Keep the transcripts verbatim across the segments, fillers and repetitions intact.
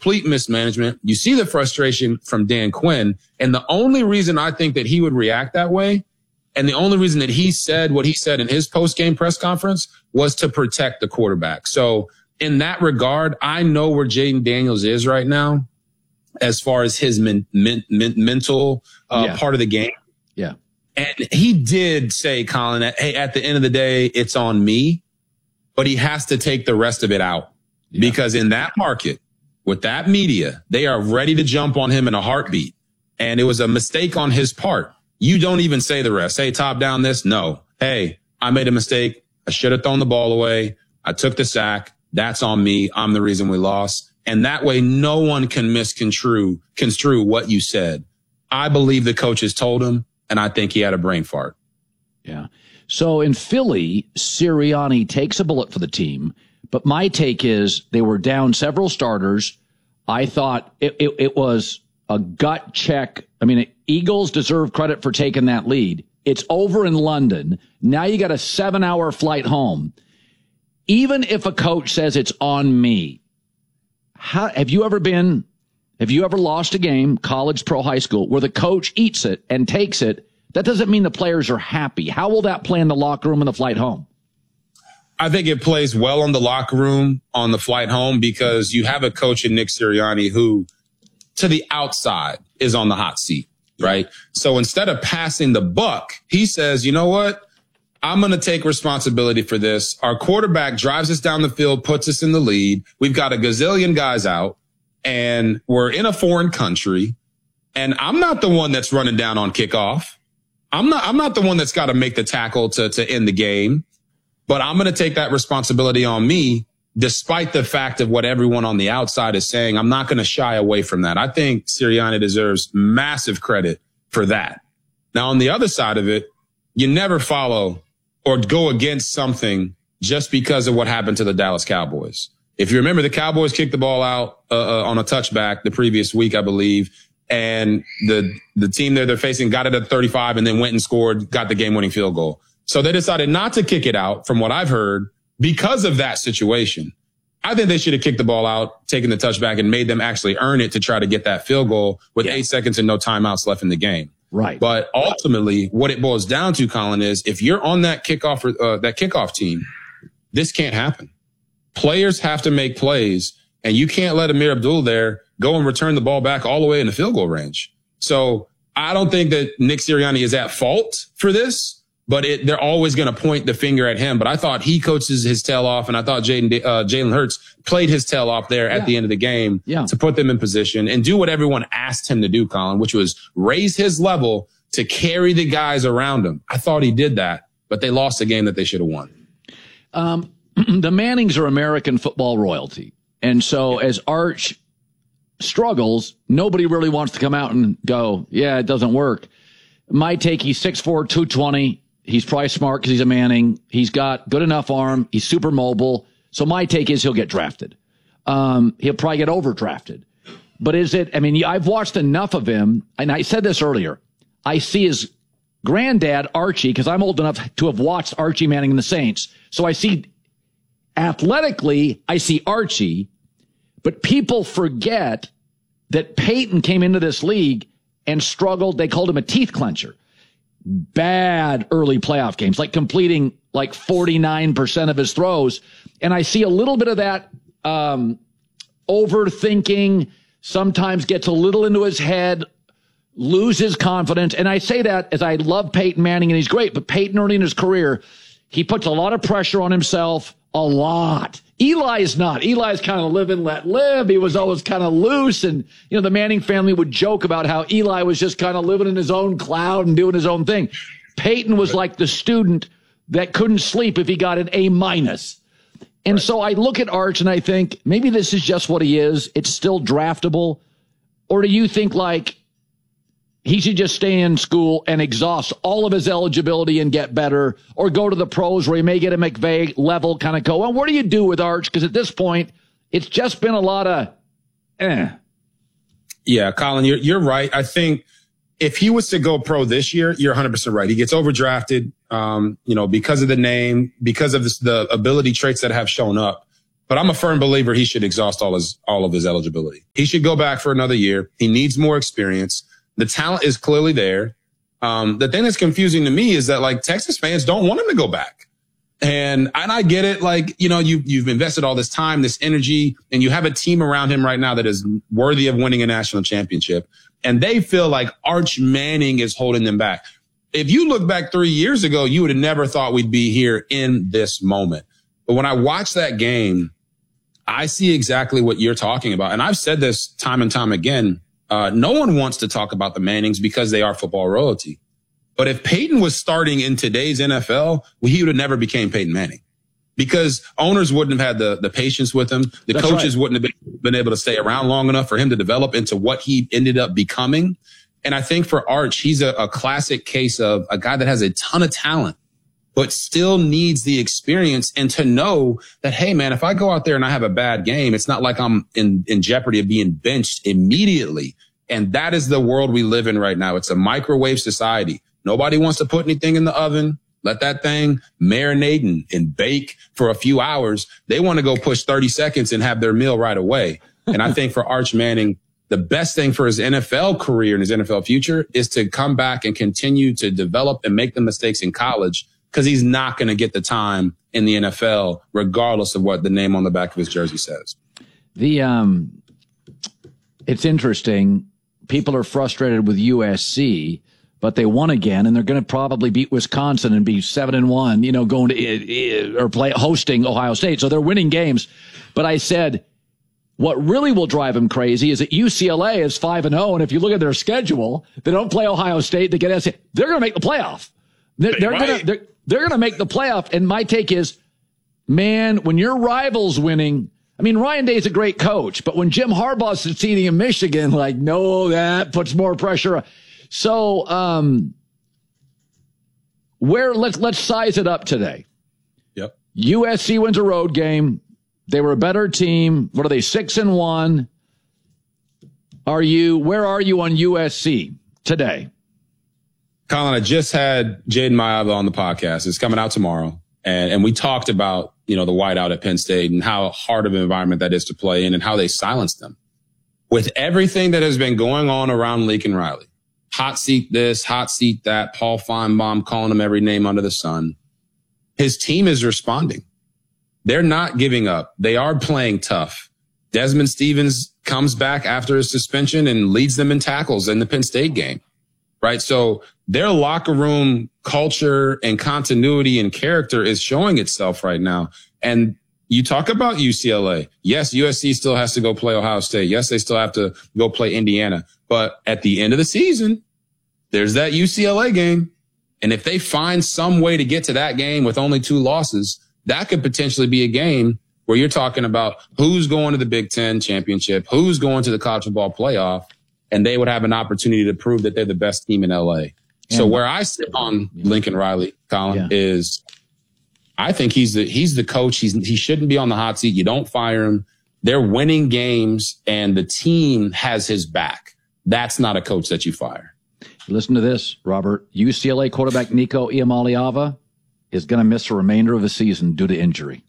complete mismanagement. You see the frustration from Dan Quinn. And the only reason I think that he would react that way, and the only reason that he said what he said in his post-game press conference, was to protect the quarterback. So in that regard, I know where Jayden Daniels is right now as far as his men, men, men, mental uh, yeah. part of the game. Yeah. And he did say, Colin, that, hey, at the end of the day, it's on me, but he has to take the rest of it out. Yeah. Because in that market, with that media, they are ready to jump on him in a heartbeat. And it was a mistake on his part. You don't even say the rest. Hey, top down this. No. Hey, I made a mistake. I should have thrown the ball away. I took the sack. That's on me. I'm the reason we lost. And that way, no one can misconstrue construe what you said. I believe the coaches told him, and I think he had a brain fart. Yeah. So in Philly, Sirianni takes a bullet for the team. But my take is they were down several starters. I thought it, it, it was a gut check. I mean, Eagles deserve credit for taking that lead. It's over in London. Now you got a seven hour flight home. Even if a coach says it's on me, how, have you ever been, have you ever lost a game, college, pro, high school, where the coach eats it and takes it? That doesn't mean the players are happy. How will that play in the locker room and the flight home? I think it plays well in the locker room on the flight home because you have a coach in Nick Sirianni who, to the outside, is on the hot seat, right? So instead of passing the buck, he says, you know what? I'm going to take responsibility for this. Our quarterback drives us down the field, puts us in the lead. We've got a gazillion guys out, and we're in a foreign country. And I'm not the one that's running down on kickoff. I'm not, I'm not the one that's got to make the tackle to, to end the game. But I'm going to take that responsibility on me, despite the fact of what everyone on the outside is saying. I'm not going to shy away from that. I think Sirianni deserves massive credit for that. Now, on the other side of it, you never follow or go against something just because of what happened to the Dallas Cowboys. If you remember, the Cowboys kicked the ball out uh, uh, on a touchback the previous week, I believe, and the the team there they're facing got it at thirty-five and then went and scored, got the game-winning field goal. So they decided not to kick it out, from what I've heard, because of that situation. I think they should have kicked the ball out, taken the touchback, and made them actually earn it to try to get that field goal with yeah. eight seconds and no timeouts left in the game. Right. But ultimately, what it boils down to, Colin, is if you're on that kickoff, uh, that kickoff team, this can't happen. Players have to make plays, and you can't let Amir Abdul there go and return the ball back all the way in the field goal range. So I don't think that Nick Sirianni is at fault for this, but it, they're always going to point the finger at him. But I thought he coaches his tail off, and I thought Jaden, uh, Jalen Hurts played his tail off there at yeah. the end of the game yeah. to put them in position and do what everyone asked him to do, Colin, which was raise his level to carry the guys around him. I thought he did that, but they lost a game that they should have won. Um, the Mannings are American football royalty. And so as Arch struggles, nobody really wants to come out and go, yeah, it doesn't work. My take, he's six four, two twenty. He's probably smart because he's a Manning. He's got good enough arm. He's super mobile. So my take is he'll get drafted. Um, he'll probably get overdrafted. But is it, I mean, I've watched enough of him, and I said this earlier. I see his granddad, Archie, because I'm old enough to have watched Archie Manning and the Saints. So I see, athletically, I see Archie, but people forget that Peyton came into this league and struggled. They called him a teeth clencher. Bad early playoff games, like completing like forty-nine percent of his throws. And I see a little bit of that um, overthinking, sometimes gets a little into his head, loses confidence. And I say that as I love Peyton Manning, and he's great, but Peyton early in his career, he puts a lot of pressure on himself, a lot. Eli is not. Eli's kind of live and let live. He was always kind of loose. And, you know, the Manning family would joke about how Eli was just kind of living in his own cloud and doing his own thing. Peyton was like the student that couldn't sleep if he got an A minus. And right. so I look at Arch and I think maybe this is just what he is. It's still draftable. Or do you think like he should just stay in school and exhaust all of his eligibility and get better, or go to the pros where he may get a McVay level kind of go? Well, what do you do with Arch? Because at this point, it's just been a lot of eh. Yeah, Colin, you're, you're right. I think if he was to go pro this year, you're one hundred percent right. He gets overdrafted, um, you know, because of the name, because of this, the ability traits that have shown up. but I'm a firm believer he should exhaust all his, all of his eligibility. He should go back for another year. He needs more experience. The talent is clearly there. Um, the thing that's confusing to me is that like Texas fans don't want him to go back. And, and I get it. Like, you know, you, you've invested all this time, this energy, and you have a team around him right now that is worthy of winning a national championship. And they feel like Arch Manning is holding them back. If you look back three years ago, you would have never thought we'd be here in this moment. But when I watch that game, I see exactly what you're talking about. And I've said this time and time again. Uh, no one wants to talk about the Mannings because they are football royalty. But if Peyton was starting in today's N F L, well, he would have never became Peyton Manning because owners wouldn't have had the, the patience with him. The That's coaches right. wouldn't have been, been able to stay around long enough for him to develop into what he ended up becoming. And I think for Arch, he's a, a classic case of a guy that has a ton of talent, but still needs the experience and to know that, hey, man, if I go out there and I have a bad game, it's not like I'm in, in jeopardy of being benched immediately. And that is the world we live in right now. It's a microwave society. Nobody wants to put anything in the oven. Let that thing marinate and, and bake for a few hours. They want to go push thirty seconds and have their meal right away. And I think for Arch Manning, the best thing for his N F L career and his N F L future is to come back and continue to develop and make the mistakes in college because he's not going to get the time in the N F L regardless of what the name on the back of his jersey says. The um, it's interesting. People are frustrated with U S C. But they won again, and they're going to probably beat Wisconsin and be seven and one. You know, going to or play hosting Ohio State, so they're winning games. But I said, what really will drive them crazy is that U C L A is five and zero, and if you look at their schedule, they don't play Ohio State. They get S A. They're going to make the playoff. They're, they're going to they're, they're going to make the playoff. And my take is, man, when your rival's winning. I mean, Ryan Day's a great coach, but when Jim Harbaugh's succeeding in Michigan, like, no, that puts more pressure on. So, um, where let's let's size it up today. Yep. U S C wins a road game. They were a better team. What are they? Six and one. Are you? Where are you on U S C today? Colin, I just had Jaden Maiava on the podcast. It's coming out tomorrow, and and we talked about you know the whiteout at Penn State and how hard of an environment that is to play in, and how they silenced them. With everything that has been going on around Lincoln Riley. Hot seat this, hot seat that, Paul Feinbaum calling him every name under the sun. His team is responding. They're not giving up. They are playing tough. Desmond Stevens comes back after his suspension and leads them in tackles in the Penn State game, right? So their locker room culture and continuity and character is showing itself right now. And you talk about U C L A. Yes, U S C still has to go play Ohio State. Yes, they still have to go play Indiana. But at the end of the season, there's that U C L A game. And if they find some way to get to that game with only two losses, that could potentially be a game where you're talking about who's going to the Big Ten championship, who's going to the college football playoff, and they would have an opportunity to prove that they're the best team in L A. Yeah. So where I sit on Lincoln Riley, Colin, yeah. is I think he's the he's the coach. He's he shouldn't be on the hot seat. You don't fire him. They're winning games, and the team has his back. That's not a coach that you fire. Listen to this, Robert. U C L A quarterback Nico Iamaleava is going to miss the remainder of the season due to injury.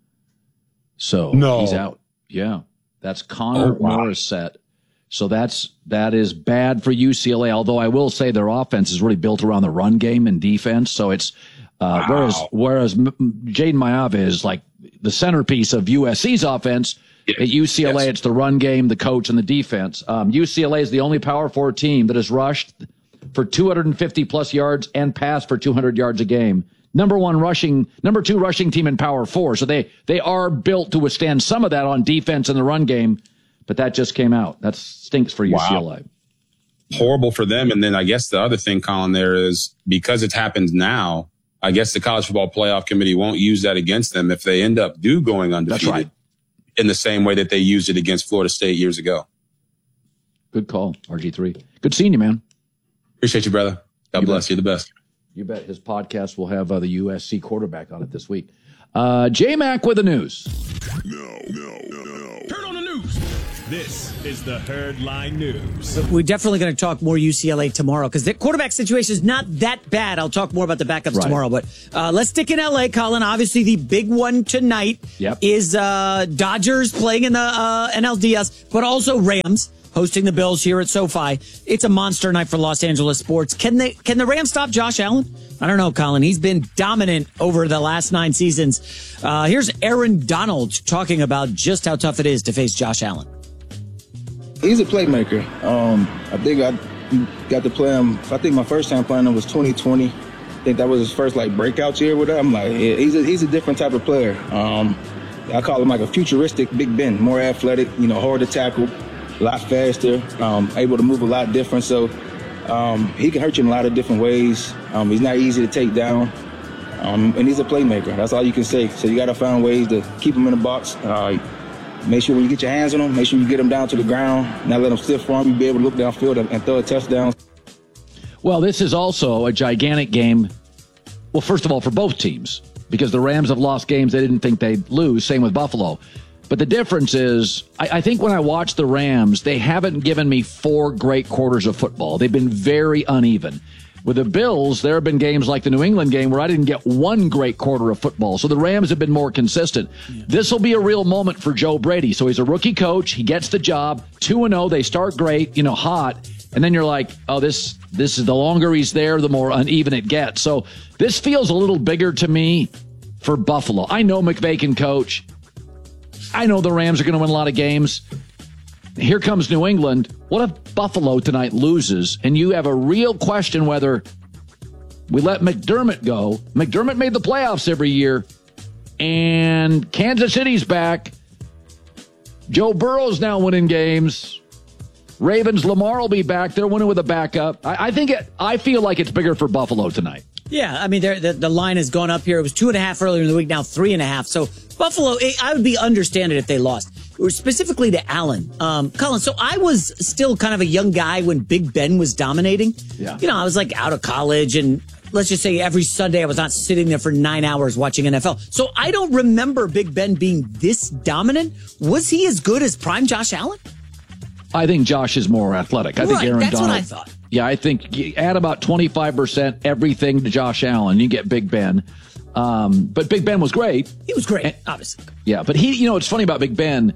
So no. he's out. Yeah, that's Connor oh, wow. Morissette. So that's that is bad for U C L A. Although I will say their offense is really built around the run game and defense. So it's uh, wow. whereas whereas Jaden Maiava is like the centerpiece of U S C's offense. Yes. At U C L A, yes. It's the run game, the coach, and the defense. Um, U C L A is the only Power Four team that has rushed for two hundred fifty plus yards and passed for two hundred yards a game. Number one rushing, number two rushing team in Power Four. So they they are built to withstand some of that on defense and the run game. But that just came out. That stinks for U C L A. Wow. Horrible for them. And then I guess the other thing, Colin, there is because it's happened now. I guess the College Football Playoff Committee won't use that against them if they end up do going undefeated. That's right. In the same way that they used it against Florida State years ago. Good call, R G three. Good seeing you, man. Appreciate you, brother. God you bless bet. You. The best. You bet. His podcast will have uh, the U S C quarterback on it this week. Uh, J-Mac with the news. No, no, no, no. Turn on the news. This is the Herd Line News. We're definitely going to talk more U C L A tomorrow because the quarterback situation is not that bad. I'll talk more about the backups right. tomorrow. But uh, let's stick in L A, Colin. Obviously, the big one tonight yep. is uh, Dodgers playing in the uh, N L D S, but also Rams hosting the Bills here at SoFi. It's a monster night for Los Angeles sports. Can they? Can the Rams stop Josh Allen? I don't know, Colin. He's been dominant over the last nine seasons. Uh, here's Aaron Donald talking about just how tough it is to face Josh Allen. He's a playmaker. Um, I think I got to play him. I think my first time playing him was twenty twenty. I think that was his first like breakout year with him. I'm like, yeah, he's a, he's a different type of player. Um, I call him like a futuristic Big Ben, more athletic, you know, hard to tackle, a lot faster, um, able to move a lot different. So um, he can hurt you in a lot of different ways. Um, he's not easy to take down, um, and he's a playmaker. That's all you can say. So you got to find ways to keep him in the box. Uh, Make sure when you get your hands on him, make sure you get him down to the ground, not let him sit for him. You be able to look downfield and, and throw a touchdown. Well, this is also a gigantic game. Well, first of all, for both teams, because the Rams have lost games they didn't think they'd lose. Same with Buffalo. But the difference is, I, I think when I watch the Rams, they haven't given me four great quarters of football. They've been very uneven. With the Bills, there have been games like the New England game where I didn't get one great quarter of football. So the Rams have been more consistent. Yeah. This will be a real moment for Joe Brady. So he's a rookie coach. He gets the job. two and oh. They start great, you know, hot. And then you're like, oh, this this is the longer he's there, the more uneven it gets. So this feels a little bigger to me for Buffalo. I know McVay can coach. I know the Rams are going to win a lot of games. Here comes New England. What if Buffalo tonight loses and you have a real question whether we let McDermott go? McDermott made the playoffs every year, and Kansas City's back. Joe Burrow's now winning games. Ravens, Lamar will be back. They're winning with a backup. I, I think it, I feel like it's bigger for Buffalo tonight. Yeah, I mean, the, the line has gone up here. It was two and a half earlier in the week, now three and a half. So Buffalo, I would be understanding if they lost. Specifically to Allen. Um, Colin, so I was still kind of a young guy when Big Ben was dominating. Yeah. You know, I was like out of college, and let's just say every Sunday I was not sitting there for nine hours watching N F L. So I don't remember Big Ben being this dominant. Was he as good as prime Josh Allen? I think Josh is more athletic. I right, think Aaron that's Donald. That's what I thought. Yeah, I think you add about twenty-five percent everything to Josh Allen, you get Big Ben. Um, but Big Ben was great. He was great, and, obviously. Yeah, but he, you know, it's funny about Big Ben.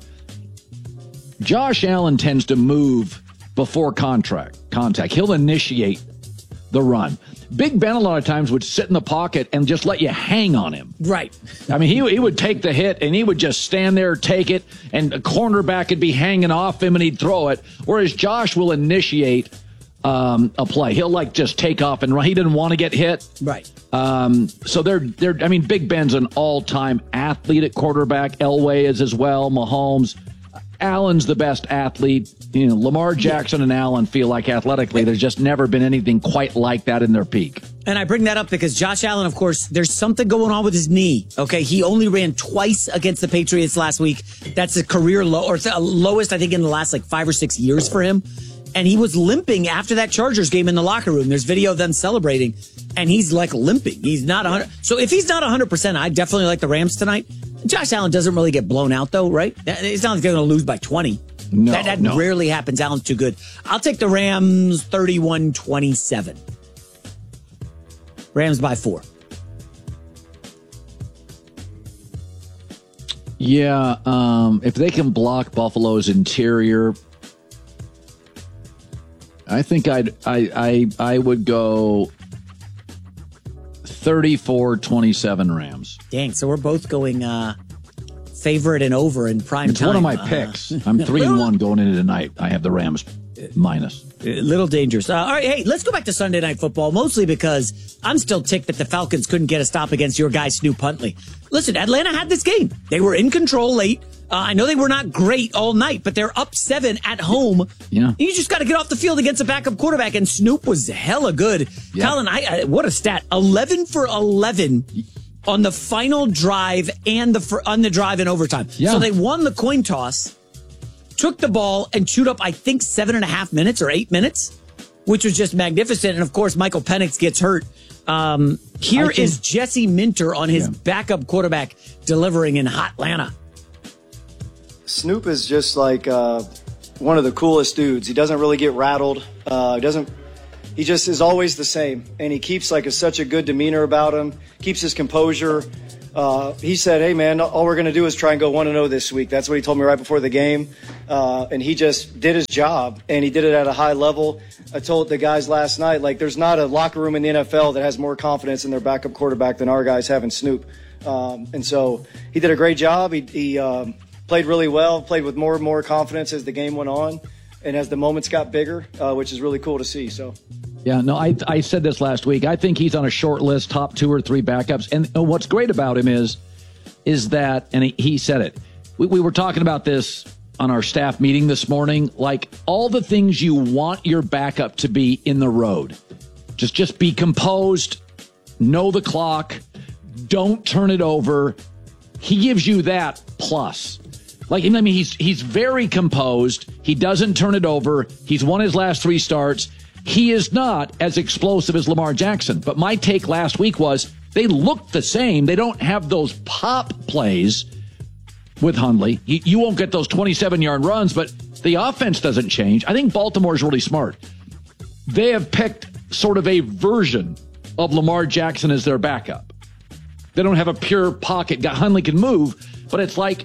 Josh Allen tends to move before contract contact. He'll initiate the run. Big Ben a lot of times would sit in the pocket and just let you hang on him. Right. I mean, he he would take the hit and he would just stand there, take it, and a cornerback would be hanging off him and he'd throw it. Whereas Josh will initiate um, a play. He'll like just take off and run. He didn't want to get hit. Right. Um, so they're they're. I mean, Big Ben's an all-time athlete at quarterback. Elway is as well. Mahomes. Allen's the best athlete. You know, Lamar Jackson and Allen feel like athletically there's just never been anything quite like that in their peak. And I bring that up because Josh Allen, of course, there's something going on with his knee. Okay, he only ran twice against the Patriots last week. That's a career low, or the lowest I think in the last like five or six years for him. And he was limping after that Chargers game in the locker room. There's video of them celebrating, and he's like limping. He's not one hundred. So if he's not one hundred percent, I definitely like the Rams tonight. Josh Allen doesn't really get blown out, though, right? It's not like they're going to lose by twenty. No, that that no. rarely happens. Allen's too good. I'll take the Rams thirty-one twenty-seven. Rams by four. Yeah, um, if they can block Buffalo's interior, I think I'd I I I would go thirty-four twenty-seven Rams. Dang, so we're both going uh, favorite and over in prime it's time. It's one of my uh, picks. I'm three and one going into tonight. I have the Rams minus. A little dangerous. Uh, all right, hey, let's go back to Sunday Night Football, mostly because I'm still ticked that the Falcons couldn't get a stop against your guy, Snoop Huntley. Listen, Atlanta had this game. They were in control late. Uh, I know they were not great all night, but they're up seven at home. Yeah. You just got to get off the field against a backup quarterback, and Snoop was hella good. Yeah. Colin, I, I, what a stat. eleven for eleven on the final drive and the for, on the drive in overtime. Yeah. So they won the coin toss, took the ball, and chewed up, I think, seven and a half minutes or eight minutes, which was just magnificent. And, of course, Michael Penix gets hurt. Um, here think, is Jesse Minter on his yeah. backup quarterback delivering in Hotlanta. Snoop is just like uh, one of the coolest dudes. He doesn't really get rattled. Uh, he doesn't. He just is always the same, and he keeps like a, such a good demeanor about him. Keeps his composure. Uh, he said, "Hey man, all we're gonna do is try and go one and zero this week." That's what he told me right before the game, uh, and he just did his job, and he did it at a high level. I told the guys last night, like, there's not a locker room in the N F L that has more confidence in their backup quarterback than our guys have in Snoop. Um, and so he did a great job. He, he um, played really well, played with more and more confidence as the game went on, and as the moments got bigger, uh, which is really cool to see. So. Yeah, no, I I said this last week. I think he's on a short list, top two or three backups. And what's great about him is, is that, and he, he said it. We, we were talking about this on our staff meeting this morning. Like all the things you want your backup to be in the road. Just just be composed, know the clock, don't turn it over. He gives you that plus. Like, I mean, he's he's very composed. He doesn't turn it over. He's won his last three starts. He is not as explosive as Lamar Jackson. But my take last week was they look the same. They don't have those pop plays with Hundley. You, you won't get those twenty-seven-yard runs, but the offense doesn't change. I think Baltimore's really smart. They have picked sort of a version of Lamar Jackson as their backup. They don't have a pure pocket guy. Hundley can move, but it's like,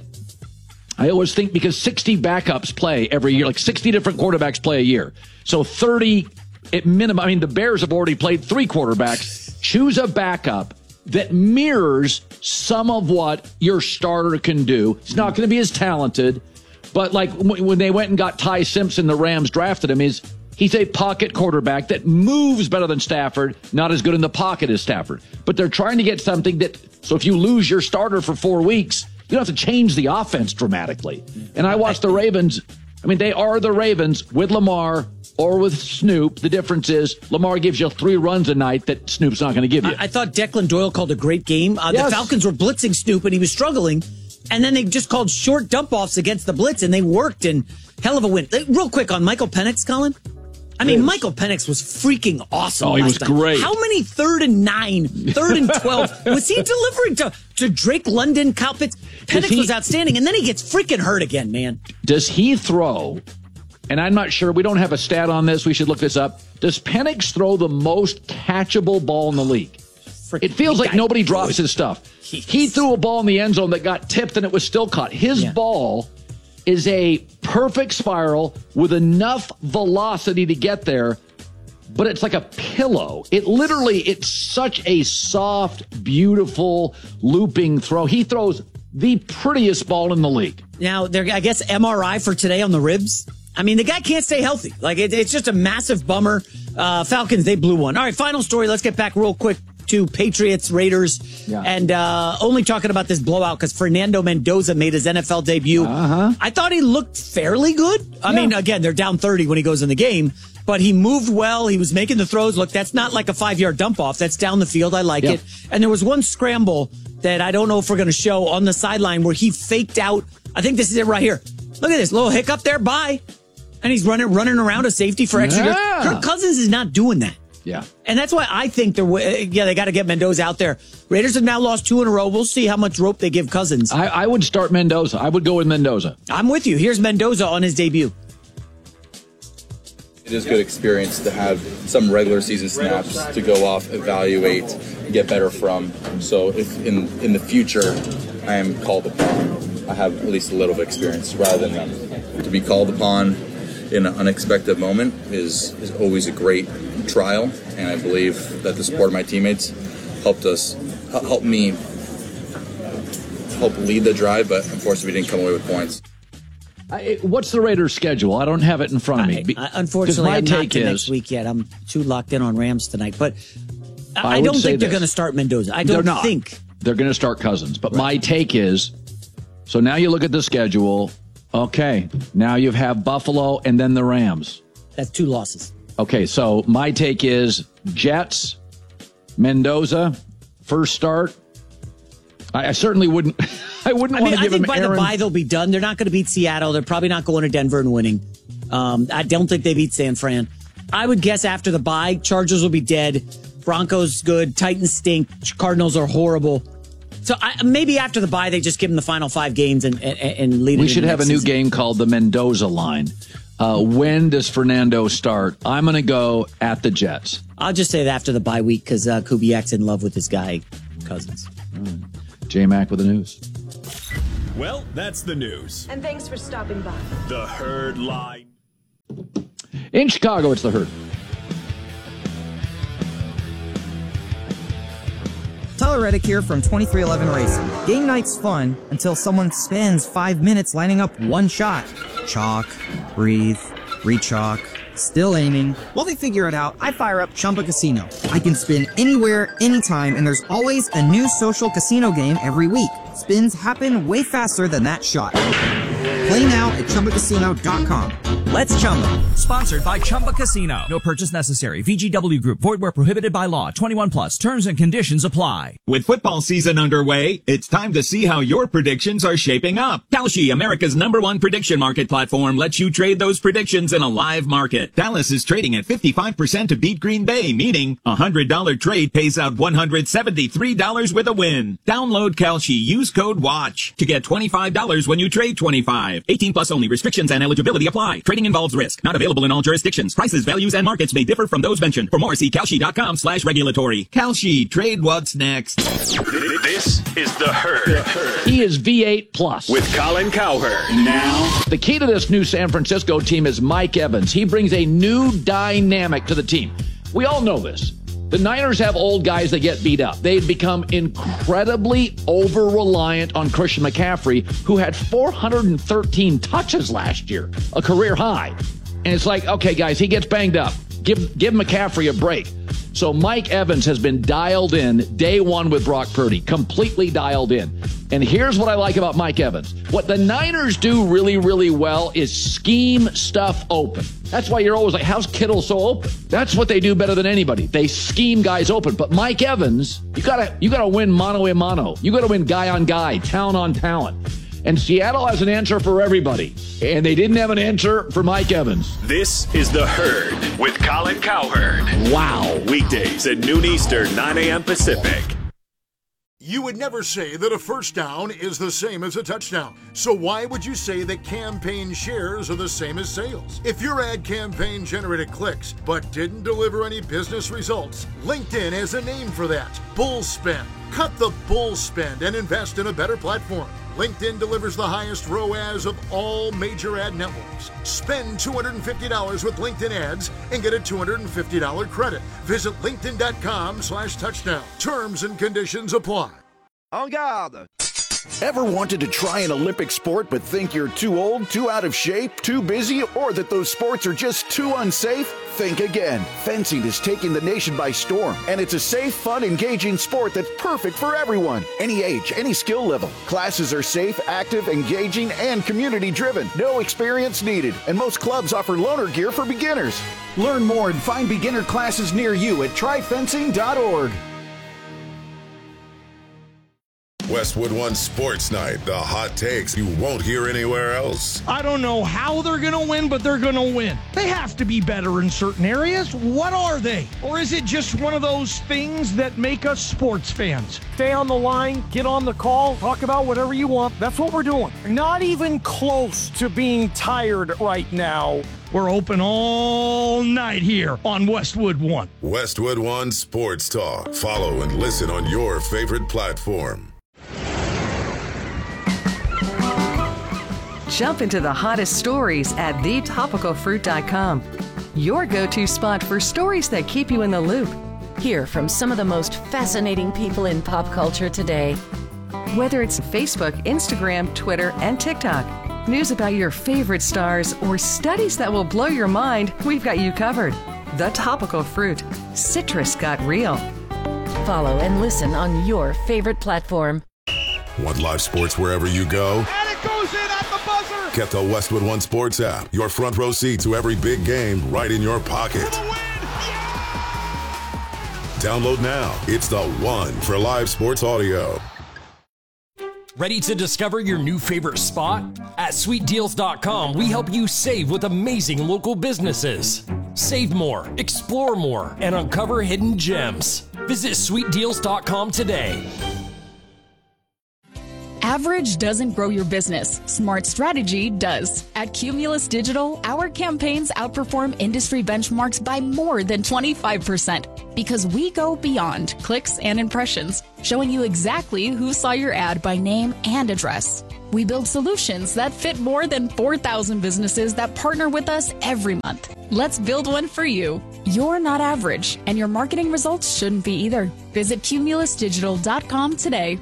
I always think because sixty backups play every year, like sixty different quarterbacks play a year. So thirty at minimum. I mean, the Bears have already played three quarterbacks. Choose a backup that mirrors some of what your starter can do. It's not going to be as talented, but like when they went and got Ty Simpson, the Rams drafted him, is he's a pocket quarterback that moves better than Stafford, not as good in the pocket as Stafford. But they're trying to get something that, so if you lose your starter for four weeks, you don't have to change the offense dramatically. And I watched the Ravens. I mean, they are the Ravens with Lamar or with Snoop. The difference is Lamar gives you three runs a night that Snoop's not going to give you. I, I thought Declan Doyle called a great game. Uh, yes. The Falcons were blitzing Snoop, and he was struggling. And then they just called short dump-offs against the blitz, and they worked, and hell of a win. Real quick on Michael Penix, Colin. I mean, Michael Penix was freaking awesome. Oh, he was night. great. How many third and nine, third and twelve was he delivering to, to Drake London, Kyle Pitts? Penix he, was outstanding, and then he gets freaking hurt again, man. Does he throw, and I'm not sure, we don't have a stat on this, we should look this up. Does Penix throw the most catchable ball in the league? Frickin it feels like nobody good. drops his stuff. Jeez. He threw a ball in the end zone that got tipped, and it was still caught. His yeah. ball is a perfect spiral with enough velocity to get there, but it's like a pillow. It literally, it's such a soft, beautiful, looping throw. He throws the prettiest ball in the league. Now, there, I guess M R I for today on the ribs. I mean, the guy can't stay healthy. Like, it, it's just a massive bummer. Uh, Falcons, they blew one. All right, final story. Let's get back real quick to Patriots, Raiders, yeah. and uh, only talking about this blowout because Fernando Mendoza made his N F L debut. Uh-huh. I thought he looked fairly good. I yeah. mean, again, they're down thirty when he goes in the game, but he moved well. He was making the throws. Look, that's not like a five-yard dump-off. That's down the field. I like yeah. it. And there was one scramble that I don't know if we're going to show on the sideline where he faked out. I think this is it right here. Look at this little hiccup there. Bye. And he's running running around a safety for extra yeah. yards. Kirk Cousins is not doing that. Yeah. And that's why I think they're, yeah, they got to get Mendoza out there. Raiders have now lost two in a row. We'll see how much rope they give Cousins. I, I would start Mendoza. I would go with Mendoza. I'm with you. Here's Mendoza on his debut. It is good experience to have some regular season snaps to go off, evaluate, get better from. So if in, in the future I am called upon, I have at least a little bit of experience rather than none. To be called upon in an unexpected moment is, is always a great trial, and I believe that the support of my teammates helped us, helped me help lead the drive, but unfortunately we didn't come away with points. I, what's the Raiders' schedule? I don't have it in front of me. I, I, unfortunately, my I'm take not to is, next week yet. I'm too locked in on Rams tonight, but I, I, I don't think this. they're going to start Mendoza. I don't they're not. think. They're going to start Cousins, but right. my take is, so now you look at the schedule, okay, now you have Buffalo and then the Rams. That's two losses. Okay, so my take is Jets, Mendoza, first start. I, I certainly wouldn't. I wouldn't I want mean, to give I think him by Aaron. the bye they'll be done. They're not going to beat Seattle. They're probably not going to Denver and winning. Um, I don't think they beat San Fran. I would guess after the bye, Chargers will be dead. Broncos good. Titans stink. Cardinals are horrible. So I, maybe after the bye, they just give them the final five games and, and, and lead it. We should have a new season. game called the Mendoza line. Uh, when does Fernando start? I'm going to go at the Jets. I'll just say that after the bye week because uh, Kubiak's in love with his guy, Cousins. Right. J-Mac with the news. Well, that's the news. And thanks for stopping by. The Herd Line. In Chicago, it's the Herd. Tyler Reddick here from twenty-three eleven Racing. Game night's fun until someone spends five minutes lining up one shot. Chalk, breathe, re-chalk, still aiming. While they figure it out, I fire up Chumba Casino. I can spin anywhere, anytime, and there's always a new social casino game every week. Spins happen way faster than that shot. Play now at Chumba Casino dot com. Let's Chumba. Sponsored by Chumba Casino. No purchase necessary. V G W Group. Void where prohibited by law. twenty-one plus. Terms and conditions apply. With football season underway, it's time to see how your predictions are shaping up. Kalshi, America's number one prediction market platform, lets you trade those predictions in a live market. Dallas is trading at fifty-five percent to beat Green Bay, meaning a one hundred dollars trade pays out one hundred seventy-three dollars with a win. Download Kalshi. Use code WATCH to get twenty-five dollars when you trade twenty-five. eighteen plus only. Restrictions and eligibility apply. Trading involves risk. Not available in all jurisdictions. Prices, values, and markets may differ from those mentioned. For more, see Kalshi.com slash regulatory. Kalshi. Trade what's next. This is The Herd. He is V eight plus. With Colin Cowherd. Now. The key to this new San Francisco team is Mike Evans. He brings a new dynamic to the team. We all know this. The Niners have old guys that get beat up. They've become incredibly over-reliant on Christian McCaffrey, who had four hundred thirteen touches last year, a career high. And it's like, okay, guys, he gets banged up. Give, give McCaffrey a break. So Mike Evans has been dialed in day one with Brock Purdy, completely dialed in. And here's what I like about Mike Evans. What the Niners do really, really well is scheme stuff open. That's why you're always like, how's Kittle so open? That's what they do better than anybody. They scheme guys open. But Mike Evans, you gotta, you gotta win mano a mano. You gotta win guy on guy, talent on talent. And Seattle has an answer for everybody. And they didn't have an answer for Mike Evans. This is The Herd with Colin Cowherd. Wow. Weekdays at noon Eastern, nine a.m. Pacific. You would never say that a first down is the same as a touchdown. So why would you say that campaign shares are the same as sales? If your ad campaign generated clicks but didn't deliver any business results, LinkedIn has a name for that. Bull spend. Cut the bull spend and invest in a better platform. LinkedIn delivers the highest R O A S of all major ad networks. Spend two hundred fifty dollars with LinkedIn ads and get a two hundred fifty dollars credit. Visit linkedin.com slash touchdown. Terms and conditions apply. En garde! Ever wanted to try an Olympic sport but think you're too old, too out of shape, too busy, or that those sports are just too unsafe? Think again. Fencing is taking the nation by storm, and it's a safe, fun, engaging sport that's perfect for everyone. Any age, any skill level. Classes are safe, active, engaging, and community-driven. No experience needed, and most clubs offer loaner gear for beginners. Learn more and find beginner classes near you at try fencing dot org. Westwood One Sports Night, the hot takes you won't hear anywhere else. I don't know how they're going to win, but they're going to win. They have to be better in certain areas. What are they? Or is it just one of those things that make us sports fans? Stay on the line, get on the call, talk about whatever you want. That's what we're doing. Not even close to being tired right now. We're open all night here on Westwood One. Westwood One Sports Talk. Follow and listen on your favorite platform. Jump into the hottest stories at the topical fruit dot com. Your go-to spot for stories that keep you in the loop. Hear from some of the most fascinating people in pop culture today. Whether it's Facebook, Instagram, Twitter, and TikTok, news about your favorite stars, or studies that will blow your mind, we've got you covered. The Topical Fruit. Citrus got real. Follow and listen on your favorite platform. Want live sports wherever you go? And it goes in at the buzzer! Get the Westwood One Sports app. Your front row seat to every big game right in your pocket. Download now. It's the one for live sports audio. Ready to discover your new favorite spot? At sweet deals dot com, we help you save with amazing local businesses. Save more, explore more, and uncover hidden gems. Visit sweet deals dot com today. Average doesn't grow your business. Smart strategy does. At Cumulus Digital, our campaigns outperform industry benchmarks by more than twenty-five percent because we go beyond clicks and impressions, showing you exactly who saw your ad by name and address. We build solutions that fit more than four thousand businesses that partner with us every month. Let's build one for you. You're not average, and your marketing results shouldn't be either. Visit cumulus digital dot com today.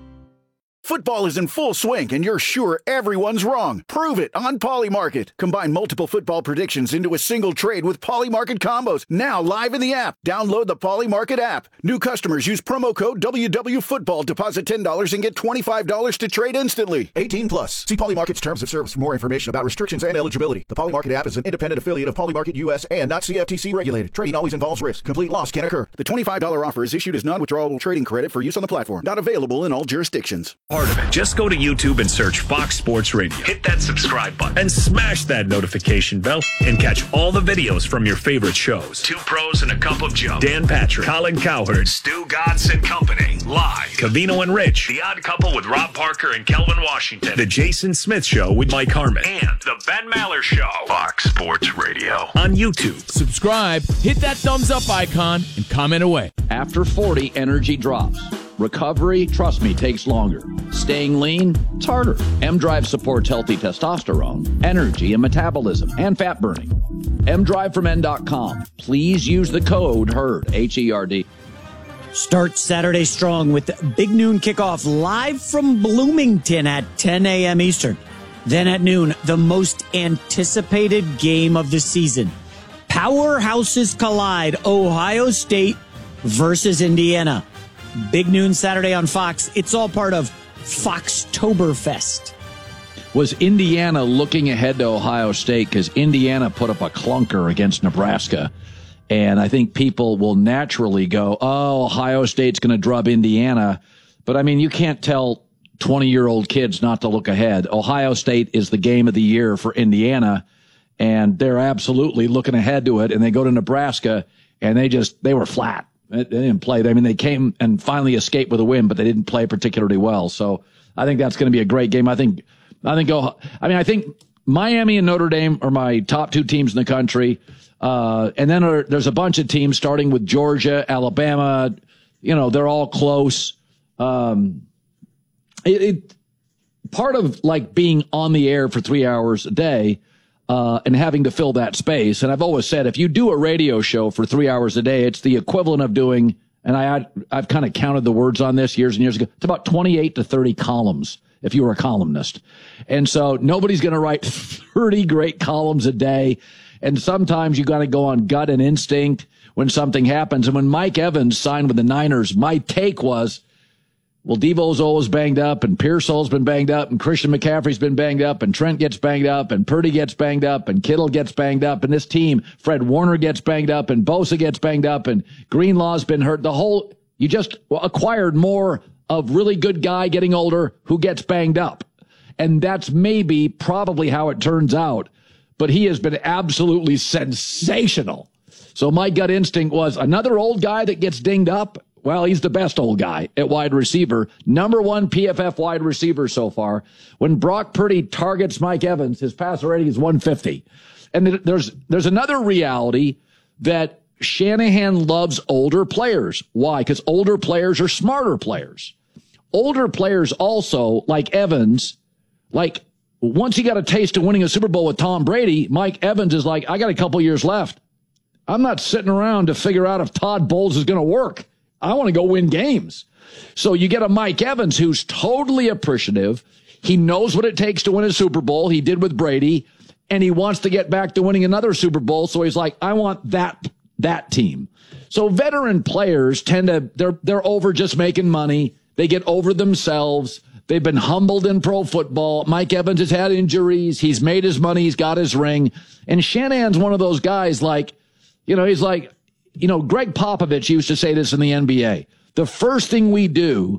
Football is in full swing, and you're sure everyone's wrong. Prove it on Polymarket. Combine multiple football predictions into a single trade with Polymarket combos. Now live in the app. Download the Polymarket app. New customers use promo code W W Football. Deposit ten dollars and get twenty-five dollars to trade instantly. eighteen plus. See Polymarket's terms of service for more information about restrictions and eligibility. The Polymarket app is an independent affiliate of Polymarket U S and not C F T C regulated. Trading always involves risk. Complete loss can occur. The twenty-five dollars offer is issued as non-withdrawable trading credit for use on the platform. Not available in all jurisdictions. Part of it. Just go to YouTube and search Fox Sports Radio. Hit that subscribe button and smash that notification bell and catch all the videos from your favorite shows. Two Pros and a Cup of Joe. Dan Patrick, Colin Cowherd, Stu Gatz and Company. Live. Covino and Rich. The Odd Couple with Rob Parker and Kelvin Washington. The Jason Smith Show with Mike Harmon. And The Ben Maller Show. Fox Sports Radio. On YouTube. Subscribe, hit that thumbs up icon, and comment away. After forty, energy drops. Recovery, trust me, takes longer. Staying lean, it's harder. M-Drive supports healthy testosterone, energy, and metabolism, and fat burning. M drive from men dot com. Please use the code HERD, H E R D. Start Saturday strong with Big Noon Kickoff live from Bloomington at ten a.m. Eastern. Then at noon, the most anticipated game of the season. Powerhouses collide, Ohio State versus Indiana. Big Noon Saturday on Fox. It's all part of Foxtoberfest. Was Indiana looking ahead to Ohio State? Because Indiana put up a clunker against Nebraska. And I think people will naturally go, oh, Ohio State's going to drub Indiana. But, I mean, you can't tell twenty-year-old kids not to look ahead. Ohio State is the game of the year for Indiana, and they're absolutely looking ahead to it. And they go to Nebraska, and they just they were flat. They didn't play. I mean, they came and finally escaped with a win, but they didn't play particularly well. So I think that's going to be a great game. I think, I think, oh, I mean, I think Miami and Notre Dame are my top two teams in the country. Uh, and then are, there's a bunch of teams starting with Georgia, Alabama. You know, they're all close. Um, it, it part of like being on the air for three hours a day, Uh, and having to fill that space. And I've always said, if you do a radio show for three hours a day, it's the equivalent of doing, and I, I've kind of counted the words on this years and years ago, it's about twenty-eight to thirty columns if you were a columnist. And so nobody's going to write thirty great columns a day. And sometimes you got to go on gut and instinct when something happens. And when Mike Evans signed with the Niners, my take was, well, Devo's always banged up, and Pearsall's been banged up, and Christian McCaffrey's been banged up, and Trent gets banged up, and Purdy gets banged up, and Kittle gets banged up, and this team, Fred Warner gets banged up, and Bosa gets banged up, and Greenlaw's been hurt. The whole, you just acquired more of really good guy getting older who gets banged up. And that's maybe probably how it turns out. But he has been absolutely sensational. So my gut instinct was another old guy that gets dinged up. Well, he's the best old guy at wide receiver. Number one P F F wide receiver so far. When Brock Purdy targets Mike Evans, his passer rating is one fifty. And there's there's another reality that Shanahan loves older players. Why? Because older players are smarter players. Older players also, like Evans, like once he got a taste of winning a Super Bowl with Tom Brady, Mike Evans is like, I got a couple years left. I'm not sitting around to figure out if Todd Bowles is going to work. I want to go win games. So you get a Mike Evans who's totally appreciative. He knows what it takes to win a Super Bowl. He did with Brady, and he wants to get back to winning another Super Bowl. So he's like, I want that, that team. So veteran players tend to, they're, they're over just making money. They get over themselves. They've been humbled in pro football. Mike Evans has had injuries. He's made his money. He's got his ring. And Shanahan's one of those guys like, you know, he's like, you know, Greg Popovich used to say this in the N B A. The first thing we do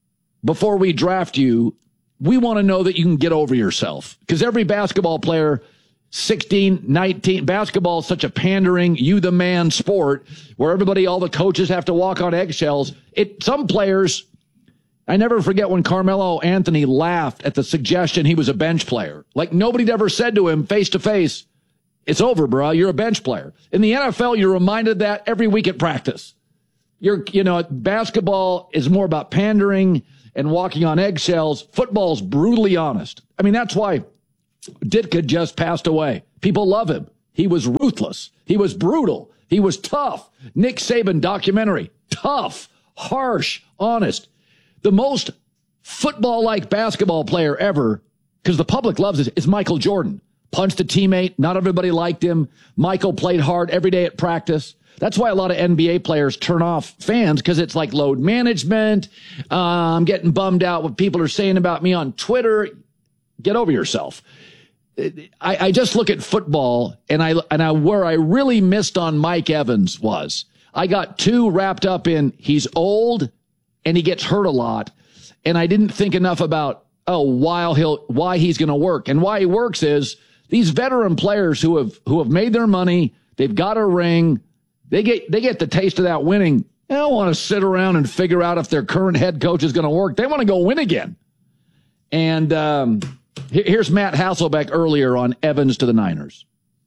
before we draft you, we want to know that you can get over yourself. Because every basketball player, sixteen, nineteen, basketball is such a pandering, you the man sport where everybody, all the coaches have to walk on eggshells. It, some players, I never forget when Carmelo Anthony laughed at the suggestion he was a bench player. Like nobody'd ever said to him face to face, it's over, bro. You're a bench player. In the N F L, you're reminded that every week at practice. You're, you know, basketball is more about pandering and walking on eggshells. Football's brutally honest. I mean, that's why Ditka just passed away. People love him. He was ruthless. He was brutal. He was tough. Nick Saban documentary. Tough, harsh, honest. The most football-like basketball player ever, because the public loves it, is Michael Jordan. Punched a teammate. Not everybody liked him. Michael played hard every day at practice. That's why a lot of N B A players turn off fans, because it's like load management. Uh, I'm getting bummed out what people are saying about me on Twitter. Get over yourself. I, I just look at football, and I and I where I really missed on Mike Evans was I got too wrapped up in he's old and he gets hurt a lot, and I didn't think enough about oh why he'll why he's going to work. And why he works is these veteran players who have who have made their money, they've got a ring, they get they get the taste of that winning. They don't want to sit around and figure out if their current head coach is going to work. They want to go win again. And um, here's Matt Hasselbeck earlier on Evans to the Niners.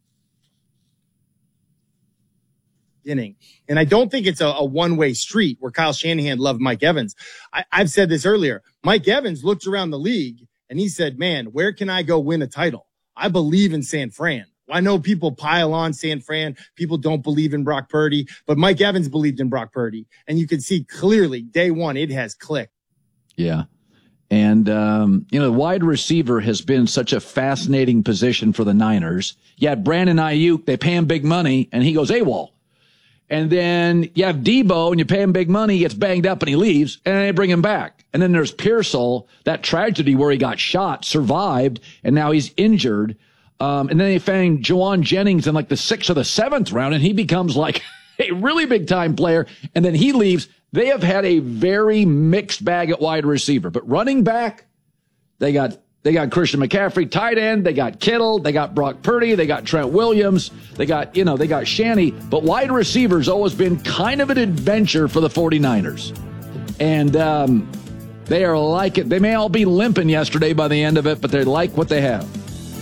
Inning. And I don't think it's a, a one-way street where Kyle Shanahan loved Mike Evans. I, I've said this earlier. Mike Evans looked around the league and he said, man, where can I go win a title? I believe in San Fran. I know people pile on San Fran. People don't believe in Brock Purdy, but Mike Evans believed in Brock Purdy. And you can see clearly day one, it has clicked. Yeah. And, um, you know, the wide receiver has been such a fascinating position for the Niners. You had Brandon Ayuk, they pay him big money, and he goes AWOL. And then you have Debo, and you pay him big money, he gets banged up, and he leaves, and they bring him back. And then there's Pearsall, that tragedy where he got shot, survived, and now he's injured. Um, and then they found Jawan Jennings in like the sixth or the seventh round, and he becomes like a really big-time player, and then he leaves. They have had a very mixed bag at wide receiver. But running back, they got they got Christian McCaffrey. Tight end, they got Kittle. They got Brock Purdy. They got Trent Williams. They got, you know, they got Shanny. But wide receiver's always been kind of an adventure for the 49ers. And um, they are like it. They may all be limping yesterday by the end of it, but they like what they have.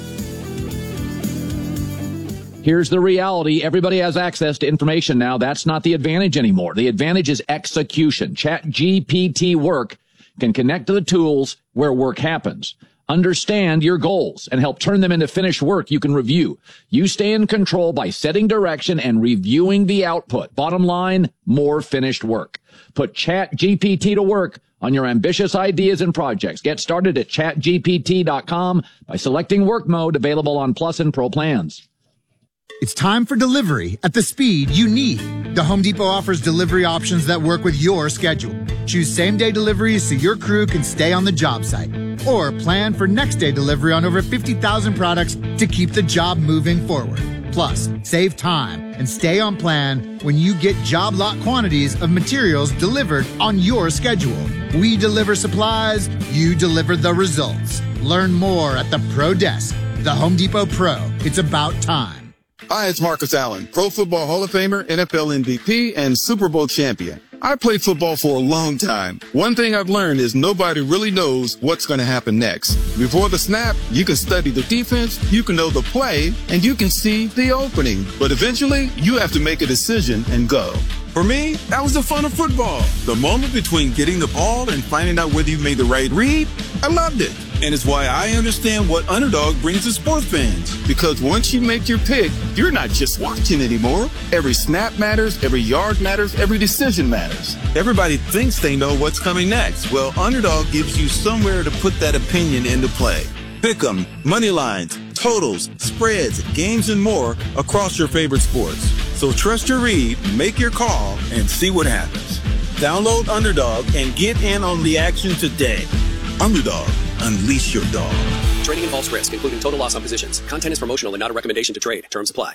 Here's the reality. Everybody has access to information now. That's not the advantage anymore. The advantage is execution. ChatGPT Work can connect to the tools where work happens. Understand your goals and help turn them into finished work you can review. You stay in control by setting direction and reviewing the output. Bottom line, more finished work. Put ChatGPT to work on your ambitious ideas and projects. Get started at chat G P T dot com by selecting work mode, available on Plus and Pro plans. It's time for delivery at the speed you need. The Home Depot offers delivery options that work with your schedule. Choose same-day deliveries so your crew can stay on the job site. Or plan for next-day delivery on over fifty thousand products to keep the job moving forward. Plus, save time and stay on plan when you get job lot quantities of materials delivered on your schedule. We deliver supplies, you deliver the results. Learn more at the Pro Desk. The Home Depot Pro. It's about time. Hi, it's Marcus Allen, Pro Football Hall of Famer, N F L M V P, and Super Bowl champion. I played football for a long time. One thing I've learned is nobody really knows what's going to happen next. Before the snap, you can study the defense, you can know the play, and you can see the opening. But eventually, you have to make a decision and go. For me, that was the fun of football. The moment between getting the ball and finding out whether you made the right read, I loved it. And it's why I understand what Underdog brings to sports fans. Because once you make your pick, you're not just watching anymore. Every snap matters, every yard matters, every decision matters. Everybody thinks they know what's coming next. Well, Underdog gives you somewhere to put that opinion into play. Pick 'em, money lines, totals, spreads, games, and more across your favorite sports. So trust your read, make your call, and see what happens. Download Underdog and get in on the action today. Underdog. Unleash your dog. Trading involves risk, including total loss on positions. Content is promotional and not a recommendation to trade. Terms apply.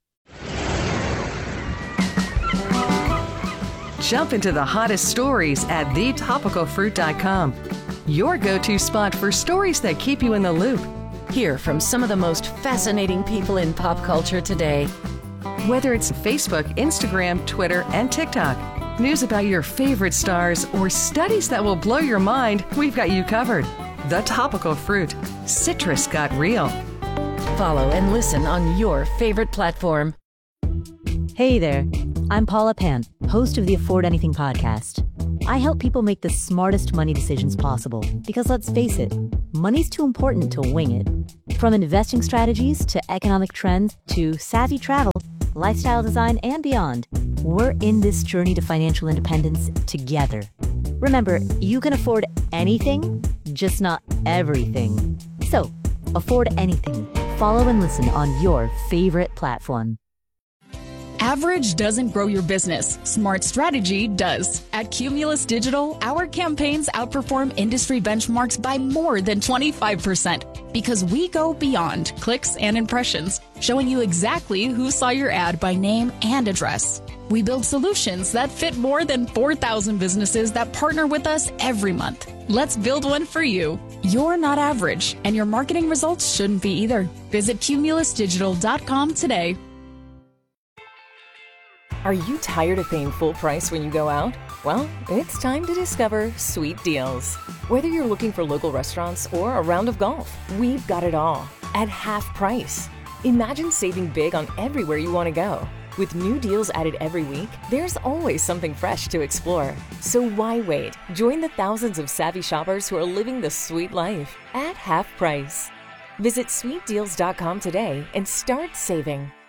Jump into the hottest stories at the topical fruit dot com. Your go-to spot for stories that keep you in the loop. Hear from some of the most fascinating people in pop culture today. Whether it's Facebook, Instagram, Twitter, and TikTok, News about your favorite stars or studies that will blow your mind, we've got you covered. The Topical Fruit. Citrus got real. Follow and listen on your favorite platform. Hey there, I'm Paula Pant, host of the Afford Anything podcast. I help people make the smartest money decisions possible because, let's face it, money's too important to wing it. From investing strategies to economic trends to savvy travel, lifestyle design, and beyond, we're in this journey to financial independence together. Remember, you can afford anything, just not everything. So, afford anything. Follow and listen on your favorite platform. Average doesn't grow your business. Smart strategy does. At Cumulus Digital, our campaigns outperform industry benchmarks by more than twenty-five percent because we go beyond clicks and impressions, showing you exactly who saw your ad by name and address. We build solutions that fit more than four thousand businesses that partner with us every month. Let's build one for you. You're not average, and your marketing results shouldn't be either. Visit cumulus digital dot com today. Are you tired of paying full price when you go out? Well, it's time to discover Sweet Deals. Whether you're looking for local restaurants or a round of golf, we've got it all at half price. Imagine saving big on everywhere you want to go. With new deals added every week, there's always something fresh to explore. So why wait? Join the thousands of savvy shoppers who are living the sweet life at half price. Visit sweet deals dot com today and start saving.